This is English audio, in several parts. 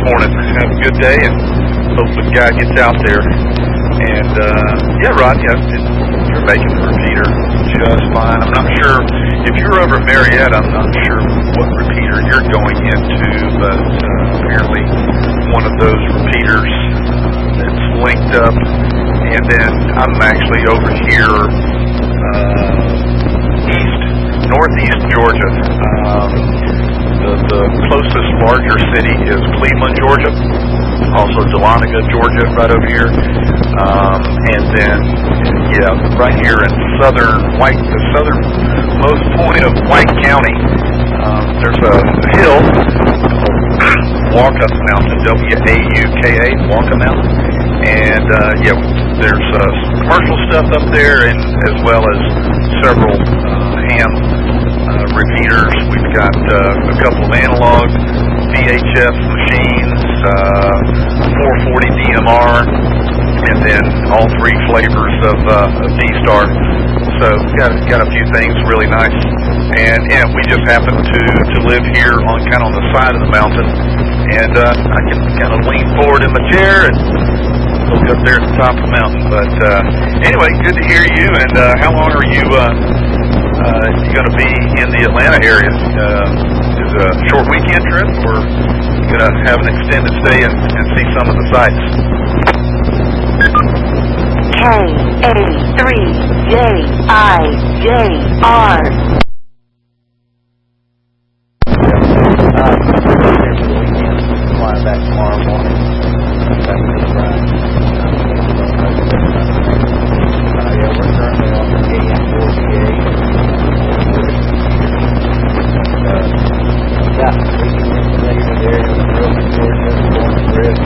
morning. Have a good day, and hope the guy gets out there. And, yeah, Rod, you're making the repeater just fine. I'm not sure, if you're over at Marietta, I'm not sure what repeater you're going into, but apparently one of those repeaters that's linked up. And then I'm actually over here, northeast Georgia. The closest larger city is Cleveland, Georgia. Also Dahlonega, Georgia, right over here. And then, yeah, right here in the southernmost point of White County, there's a hill called Wauka Mountain, W-A-U-K-A, Wauka Mountain. And, yeah, there's commercial stuff up there, and as well as several ham repeaters. We've got a couple of analog VHF machines, 440 DMR, and then all three flavors of D-Star. So got a few things really nice. And yeah, we just happen to live here on the side of the mountain, and I can kind of lean forward in my chair and look up there at the top of the mountain. But anyway, good to hear you. And how long are you going to be in the Atlanta area? Is it a short weekend trip, or going to have an extended stay and see some of the sights? K83JIJR. Flying back tomorrow morning. Yeah, we're currently on the AM48. Got negative area of Brooklyn, Georgia, born and bred,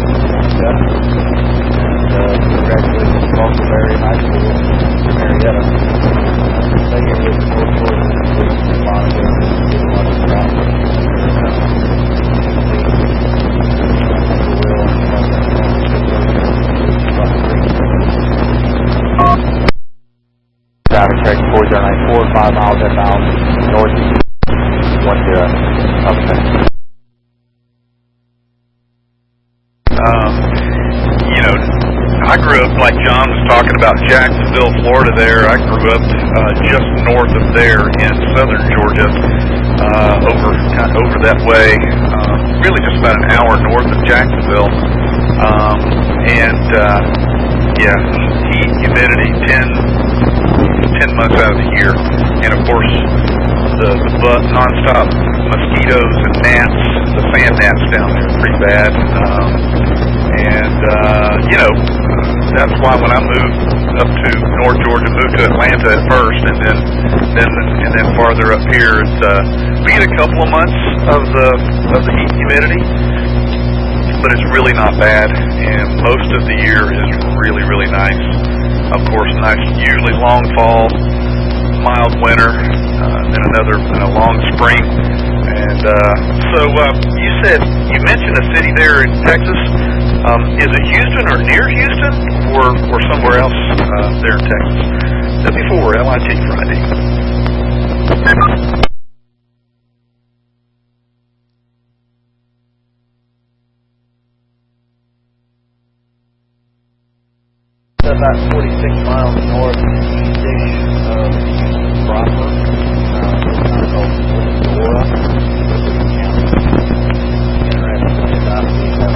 and graduated from Falconberry High School in Marietta. Stay here with North Georgia this week in Monica, did a lot of travel. Trek 409 5 miles inbound, northeast, 10. I grew up, like John was talking about, Jacksonville, Florida there. I grew up just north of there in southern Georgia, over that way, really just about an hour north of Jacksonville. Yeah, heat, humidity, 10 months out of the year. And of course, the non-stop mosquitoes and gnats, the sand gnats down there are pretty bad. That's why when I moved up to North Georgia, moved to Atlanta at first, and then farther up here, we get a couple of months of the heat humidity, but it's really not bad, and most of the year is really, really nice. Of course, nice, usually long fall, mild winter, then a long spring. And you mentioned a city there in Texas. Is it Houston or near Houston, or somewhere else there in Texas? W4 LIT Friday. About 46 miles northeast-ish of Houston proper. It's called Dora.